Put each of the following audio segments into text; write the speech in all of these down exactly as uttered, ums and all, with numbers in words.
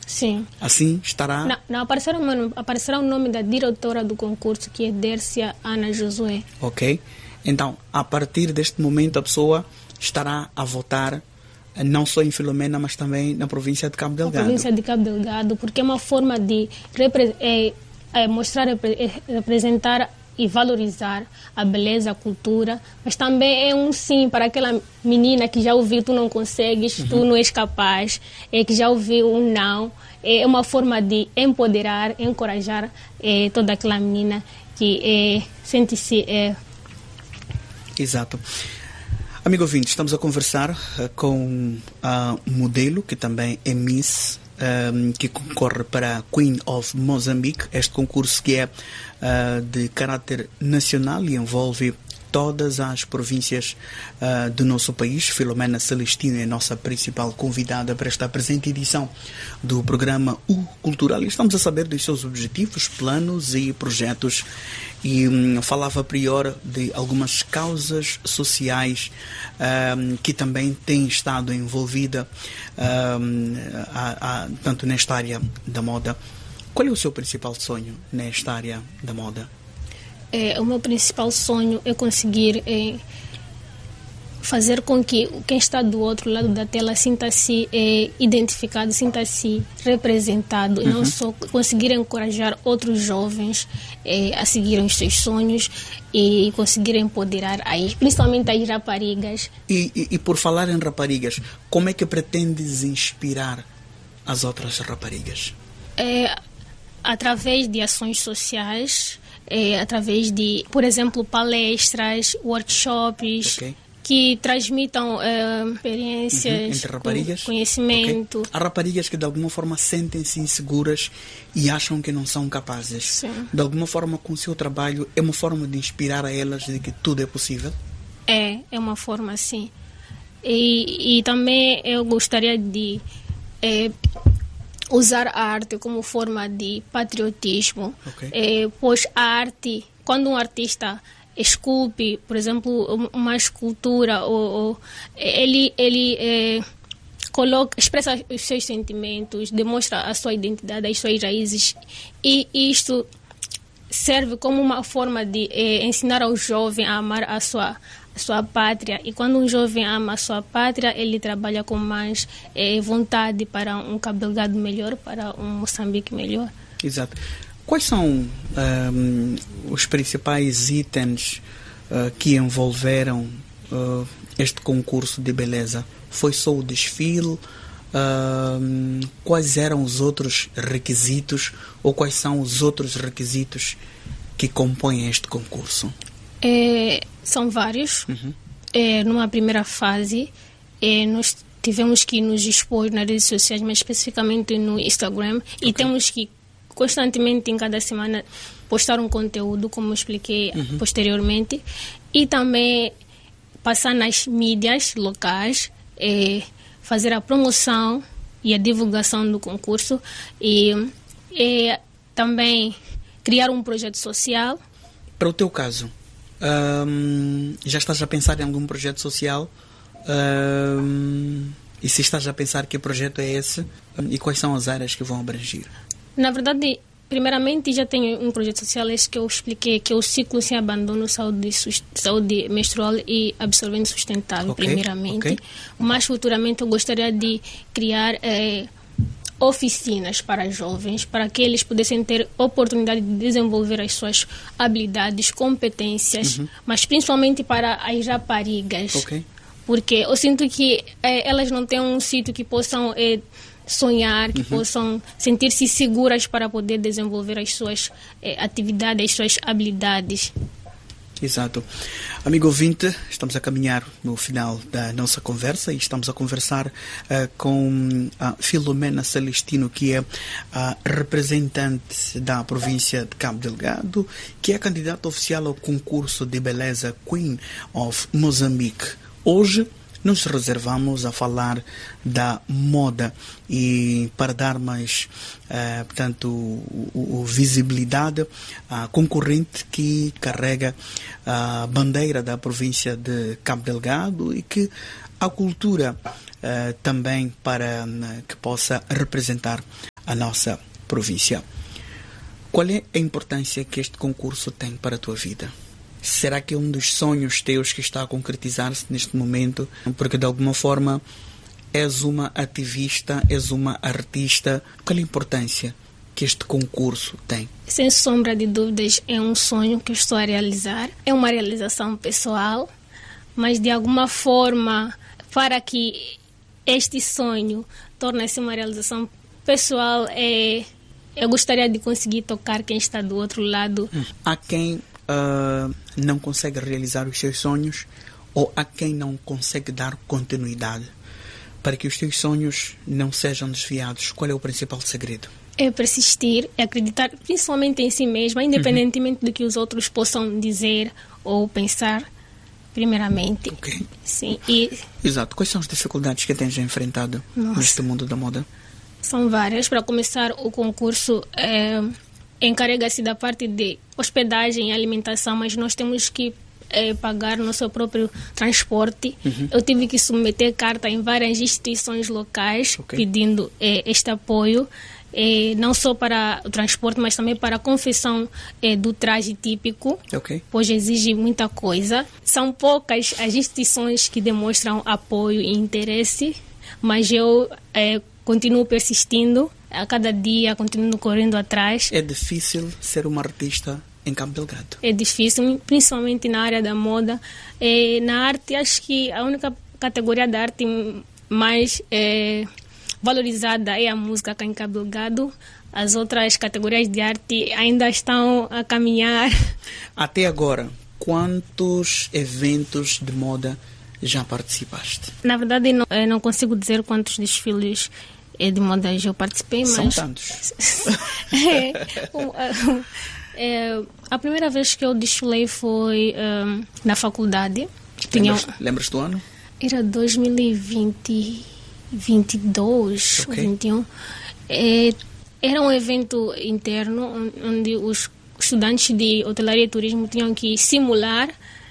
Sim. Assim estará... Não, não aparecerá, o nome, aparecerá o nome da diretora do concurso, que é Dércia Ana Josué. Ok. Então, a partir deste momento, a pessoa estará a votar não só em Filomena, mas também na província de Cabo Delgado. Na província de Cabo Delgado, porque é uma forma de repre- é, é mostrar, é, representar e valorizar a beleza, a cultura, mas também é um sim para aquela menina que já ouviu tu não consegues, uhum. tu não és capaz, é, que já ouviu um não. É uma forma de empoderar, encorajar é, toda aquela menina que é, sente-se... É... Exato. Amigo ouvinte, estamos a conversar uh, com a modelo, que também é Miss, um, que concorre para a Queen of Mozambique, este concurso que é uh, de caráter nacional e envolve todas as províncias uh, do nosso país. Filomena Celestino é a nossa principal convidada para esta presente edição do programa U Cultural. E estamos a saber dos seus objetivos, planos e projetos. E um, falava a priori de algumas causas sociais um, que também têm estado envolvida um, a, a, tanto nesta área da moda. Qual é o seu principal sonho nesta área da moda? É, o meu principal sonho é conseguir é, fazer com que quem está do outro lado da tela sinta-se é, identificado, sinta-se representado, uhum. e não só conseguir encorajar outros jovens é, a seguirem os seus sonhos e conseguir empoderar, aí, principalmente as raparigas. E, e, e por falar em raparigas, como é que pretendes inspirar as outras raparigas? É, através de ações sociais, é, através de, por exemplo, palestras, workshops, okay. que transmitam é, experiências, uhum. Entre raparigas? Conhecimento. Okay. Há raparigas que de alguma forma sentem-se inseguras e acham que não são capazes. Sim. De alguma forma, com o seu trabalho, é uma forma de inspirar a elas de que tudo é possível? É, é uma forma, sim. E, e também eu gostaria de... É, usar a arte como forma de patriotismo, okay. é, pois a arte, quando um artista esculpe, por exemplo, uma escultura, ou, ou, ele, ele é, coloca, expressa os seus sentimentos, demonstra a sua identidade, as suas raízes, e isto serve como uma forma de é, ensinar ao jovem a amar a sua a sua pátria, e quando um jovem ama a sua pátria, ele trabalha com mais eh, vontade para um Cabo Delgado melhor, para um Moçambique melhor. Exato. Quais são um, os principais itens uh, que envolveram uh, este concurso de beleza? Foi só o desfile? Uh, quais eram os outros requisitos, ou quais são os outros requisitos que compõem este concurso? É, são vários. Uhum. É, numa primeira fase, é, nós tivemos que nos expor nas redes sociais, mas especificamente no Instagram, okay. e temos que constantemente, em cada semana, postar um conteúdo, como eu expliquei uhum. posteriormente, e também passar nas mídias locais, é, fazer a promoção e a divulgação do concurso, e é, também criar um projeto social. Para o teu caso, Um, já estás a pensar em algum projeto social? Um, e se estás a pensar que projeto é esse? Um, e quais são as áreas que vão abranger? Na verdade, primeiramente já tenho um projeto social, esse que eu expliquei, que é o ciclo sem abandono, saúde, saúde menstrual e absorvente sustentável, okay, primeiramente. Okay. Mas futuramente eu gostaria de criar eh, oficinas para jovens, para que eles pudessem ter oportunidade de desenvolver as suas habilidades, competências, uhum. mas principalmente para as raparigas. Okay. Porque eu sinto que eh, elas não têm um sítio que possam eh, sonhar, que uhum. possam sentir-se seguras para poder desenvolver as suas eh, atividades, as suas habilidades. Exato. Amigo ouvinte, estamos a caminhar no final da nossa conversa e estamos a conversar uh, com a Filomena Celestino, que é a representante da província de Cabo Delgado, que é candidata oficial ao concurso de beleza Queen of Mozambique. Hoje nos reservamos a falar da moda e para dar mais uh, portanto, o, o, visibilidade à concorrente que carrega a bandeira da província de Cabo Delgado e que a cultura uh, também para uh, que possa representar a nossa província. Qual é a importância que este concurso tem para a tua vida? Será que é um dos sonhos teus que está a concretizar-se neste momento? Porque de alguma forma és uma ativista, és uma artista. Qual é a importância que este concurso tem? Sem sombra de dúvidas, é um sonho que eu estou a realizar. É uma realização pessoal, mas de alguma forma, para que este sonho torne-se uma realização pessoal, é, eu gostaria de conseguir tocar quem está do outro lado. Hum. Há quem uh, não consegue realizar os seus sonhos, ou há quem não consegue dar continuidade para que os teus sonhos não sejam desviados. Qual é o principal segredo? É persistir, é acreditar principalmente em si mesma, independentemente uhum. do que os outros possam dizer ou pensar, primeiramente. Ok. Sim, e... Exato. Quais são as dificuldades que tens enfrentado Nossa. neste mundo da moda? São várias. Para começar, o concurso é, encarrega-se da parte de hospedagem e alimentação, mas nós temos que é, pagar nosso próprio transporte. Uhum. Eu tive que submeter carta em várias instituições locais okay. pedindo é, este apoio, é, não só para o transporte, mas também para a confecção é, do traje típico, okay. pois exige muita coisa. São poucas as instituições que demonstram apoio e interesse, mas eu é, continuo persistindo. A cada dia continuo correndo atrás. É difícil ser uma artista em Cabo Delgado? É difícil, principalmente na área da moda. É, na arte, acho que a única categoria da arte mais é, valorizada é a música cá em Cabo Delgado. As outras categorias de arte ainda estão a caminhar. Até agora, quantos eventos de moda já participaste? Na verdade, não, não consigo dizer quantos desfiles de moda eu participei, mas... São tantos. é, um, é, a primeira vez que eu desfilei foi um, na faculdade. Lembras, Tinha... lembras do ano? Era dois mil e vinte, vinte e dois, okay. vinte e um. É, era um evento interno onde os estudantes de hotelaria e turismo tinham que simular,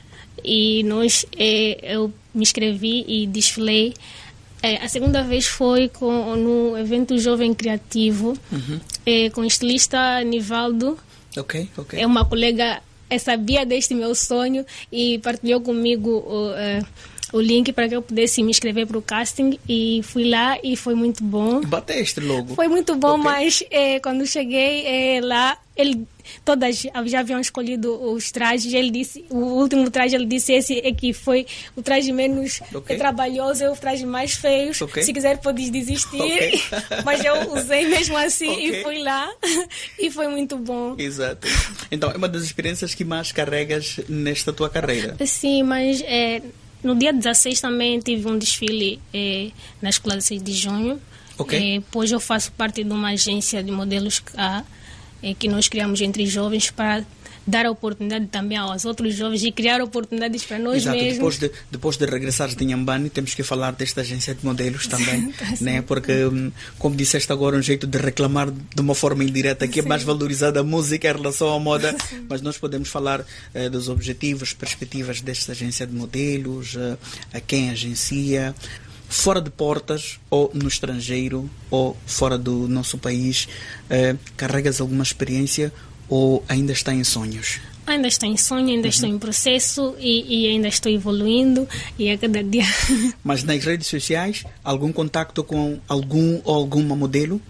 e nós, é, eu me inscrevi e desfilei. É, a segunda vez foi com, no evento Jovem Criativo, uhum. é, com o estilista Nivaldo. Ok, ok. É uma colega, é, sabia deste meu sonho e partilhou comigo o, é, o link para que eu pudesse me inscrever para o casting, e fui lá e foi muito bom. Bateste logo? Foi muito bom, okay. Mas é, quando cheguei é, lá, ele, todas já haviam escolhido os trajes. Ele disse, o último traje, ele disse, esse é que foi o traje menos okay. trabalhoso, é o traje mais feio. Okay. Se quiser, podes desistir. Okay. Mas eu usei mesmo assim okay. e fui lá e foi muito bom. Exato. Então, é uma das experiências que mais carregas nesta tua carreira? Sim, mas é, no dia dezasseis também tive um desfile é, na Escola de seis de junho. Okay. É, pois eu faço parte de uma agência de modelos cá, é, que nós criamos entre jovens para dar a oportunidade também aos outros jovens e criar oportunidades para nós Exato. mesmos. Depois de, depois de regressares de Inhambane, temos que falar desta agência de modelos também, né? Porque, como disseste agora, um jeito de reclamar de uma forma indireta que Sim. é mais valorizada a música em relação à moda, Sim. mas nós podemos falar uh, dos objetivos, perspectivas desta agência de modelos, uh, a quem agencia, fora de portas, ou no estrangeiro, ou fora do nosso país. Uh, carregas alguma experiência ou ainda está em sonhos? Ainda estou em sonho, ainda uhum. estou em processo e, e ainda estou evoluindo, e a cada dia... Mas nas redes sociais, algum contacto com algum ou alguma modelo?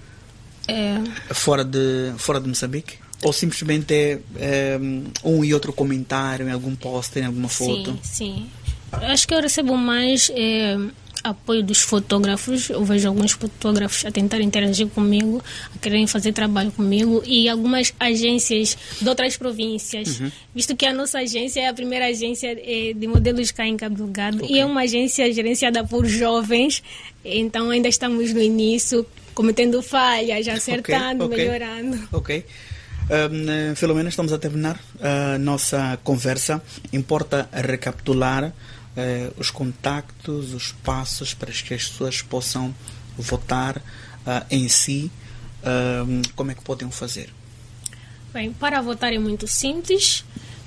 É... Fora de, fora de Moçambique? Ou simplesmente é, é um e outro comentário em algum post, em alguma foto? Sim, sim. Acho que eu recebo mais... É... apoio dos fotógrafos. Eu vejo alguns fotógrafos a tentar interagir comigo, a quererem fazer trabalho comigo, e algumas agências de outras províncias, uhum. visto que a nossa agência é a primeira agência de modelos cá em Cabo Delgado, okay. e é uma agência gerenciada por jovens, então ainda estamos no início, cometendo falhas, acertando, okay, okay. melhorando. Ok. Um, Filomena, estamos a terminar a nossa conversa. Importa recapitular Uh, os contactos, os passos para que as pessoas possam votar uh, em si. Uh, como é que podem fazer? Bem, para votar é muito simples.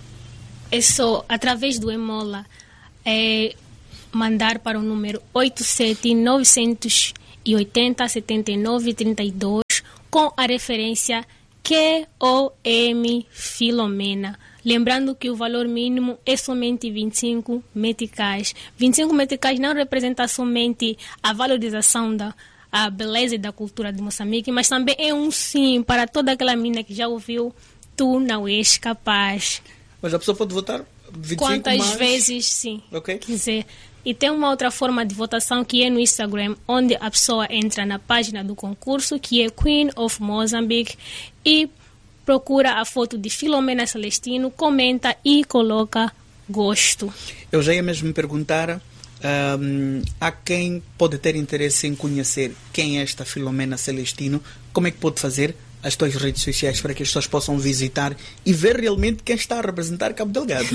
É só, através do Emola, é, mandar para o número oito sete nove oito zero sete nove três dois com a referência Q O M Filomena. Lembrando que o valor mínimo é somente vinte e cinco meticais. vinte e cinco meticais não representa somente a valorização da a beleza e da cultura de Moçambique, mas também é um sim para toda aquela menina que já ouviu Tu Não És Capaz. Mas a pessoa pode votar vinte e cinco Quantas mais... vezes sim okay. quiser. E tem uma outra forma de votação que é no Instagram, onde a pessoa entra na página do concurso, que é Queen of Mozambique, e procura a foto de Filomena Celestino, comenta e coloca gosto. Eu já ia mesmo me perguntar, um, a quem pode ter interesse em conhecer quem é esta Filomena Celestino, como é que pode fazer as tuas redes sociais para que as pessoas possam visitar e ver realmente quem está a representar Cabo Delgado?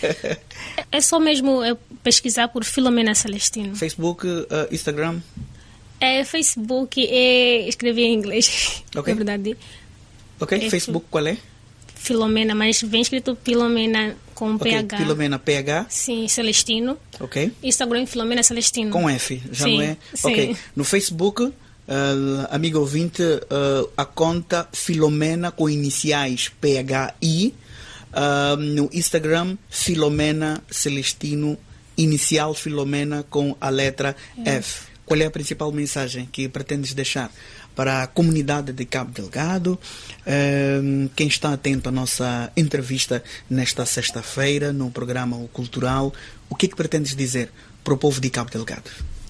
É só mesmo é, pesquisar por Filomena Celestino. Facebook, uh, Instagram? É, Facebook, é, escrevi em inglês, okay. na verdade. Ok, é Facebook qual é? Filomena, mas vem escrito Filomena com okay. P H. Pilomena P H? Sim, Celestino. Ok. Instagram Filomena Celestino. Com F, já sim, não é? Sim. Ok. No Facebook, uh, amigo ouvinte, uh, a conta Filomena com iniciais P H I. Uh, no Instagram, Filomena Celestino, inicial Filomena com a letra é. F. Qual é a principal mensagem que pretendes deixar para a comunidade de Cabo Delgado, um, quem está atento à nossa entrevista nesta sexta-feira no programa O Cultural? O que é que pretendes dizer para o povo de Cabo Delgado?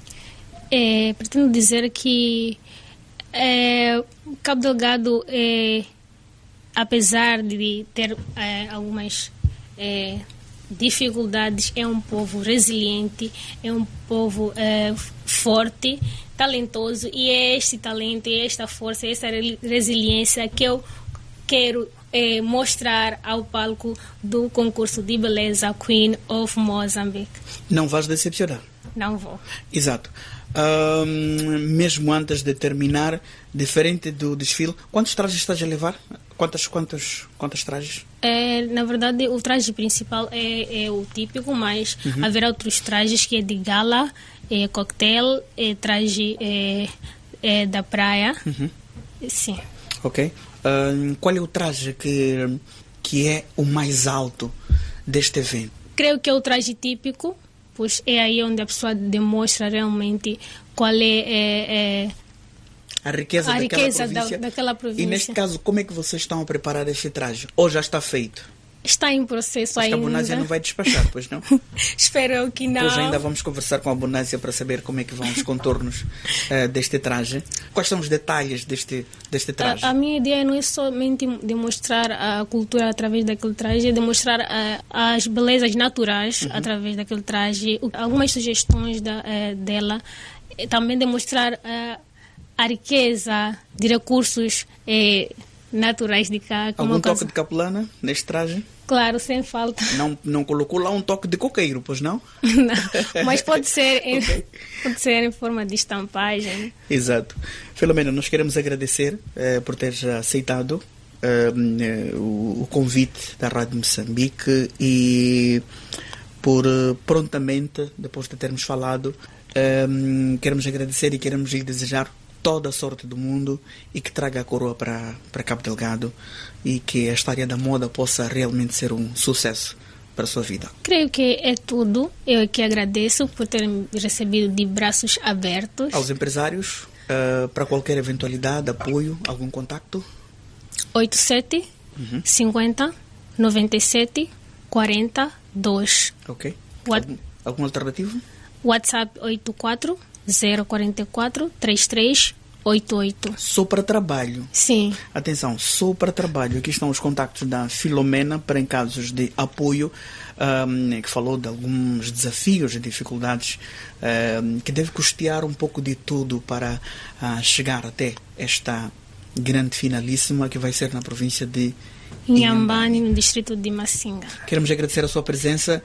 É, pretendo dizer que é, Cabo Delgado, é, apesar de ter é, algumas é, dificuldades, é um povo resiliente, é um povo é, forte, talentoso, e é este talento, é esta força, essa resiliência que eu quero é, mostrar ao palco do concurso de beleza Queen of Mozambique. Não vais decepcionar? Não vou. Exato. Um, mesmo antes de terminar, diferente do desfile, quantos trajes estás a levar? Quantas, quantos, quantas trajes? É, na verdade, o traje principal é, é o típico, mas uhum. haverá outros trajes que é de gala, é coquetel, é traje é, é da praia. Uhum. Sim. Ok. Um, qual é o traje que, que é o mais alto deste evento? Creio que é o traje típico, pois é aí onde a pessoa demonstra realmente qual é, é, é a riqueza, a daquela, riqueza província. Da, daquela província. E neste caso, como é que vocês estão a preparar este traje? Ou já está feito? Está em processo Acho ainda. que a Bonásia não vai despachar, pois não? Espero eu que não. Pois ainda vamos conversar com a Bonásia para saber como é que vão os contornos uh, deste traje. Quais são os detalhes deste, deste traje? A, a minha ideia não é somente demonstrar a cultura através daquele traje, é demonstrar uh, as belezas naturais uhum. através daquele traje. Algumas sugestões da, uh, dela. Também demonstrar uh, a riqueza de recursos uh, naturais de cá. Algum toque de capulana neste traje? Claro, sem falta. Não, não colocou lá um toque de coqueiro, pois não? Não, mas pode ser, em, okay. pode ser em forma de estampagem. Exato. Filomena, nós queremos agradecer eh, por teres aceitado eh, o, o convite da Rádio Moçambique e por eh, prontamente, depois de termos falado, eh, queremos agradecer e queremos lhe desejar toda a sorte do mundo e que traga a coroa para, para Cabo Delgado e que esta área da moda possa realmente ser um sucesso para a sua vida. Creio que é tudo. Eu que agradeço por ter me recebido de braços abertos. Aos empresários, uh, para qualquer eventualidade, apoio, algum contacto? oito sete uhum. cinquenta noventa e sete quarenta dois. Ok. What... Algum, algum alternativo? WhatsApp oito quatro zero quatro quatro três três oito oito. Só para trabalho. Sim. Atenção, só para trabalho. Aqui estão os contactos da Filomena para em casos de apoio, um, que falou de alguns desafios e dificuldades, um, que deve custear um pouco de tudo para uh, chegar até esta grande finalíssima que vai ser na província de Inhambane, no distrito de Massinga. Queremos agradecer a sua presença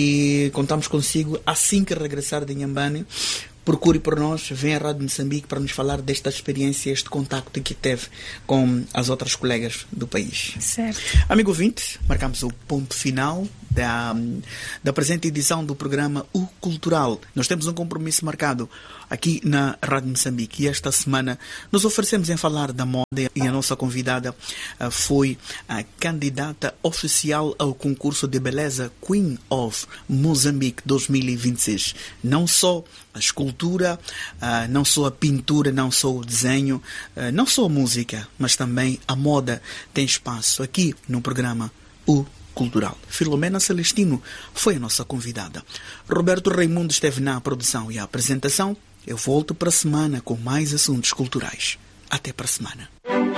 e contamos consigo assim que regressar de Inhambane. Procure por nós, venha à Rádio Moçambique para nos falar desta experiência, este contacto que teve com as outras colegas do país. Certo. Amigo ouvinte, marcamos o ponto final da, da presente edição do programa O Cultural. Nós temos um compromisso marcado aqui na Rádio Moçambique e esta semana nos oferecemos em falar da moda e a nossa convidada uh, foi a candidata oficial ao concurso de beleza Queen of Mozambique dois mil e vinte e seis. Não só a escultura, uh, não só a pintura, não só o desenho, uh, não só a música, mas também a moda tem espaço aqui no programa O Cultural. Filomena Celestino foi a nossa convidada. Roberto Raimundo esteve na produção e a apresentação. Eu volto para a semana com mais assuntos culturais. Até para a semana.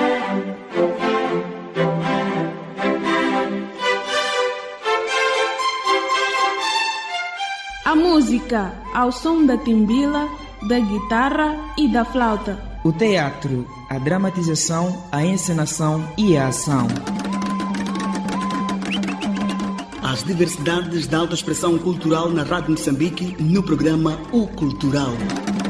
A música ao som da timbila, da guitarra e da flauta. O teatro, a dramatização, a encenação e a ação. As diversidades da autoexpressão cultural na Rádio Moçambique no programa O Cultural.